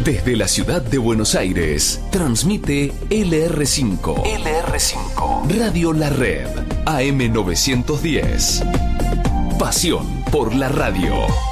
Desde la ciudad de Buenos Aires, transmite LR5. LR5. Radio La Red, AM 910. Pasión por la radio.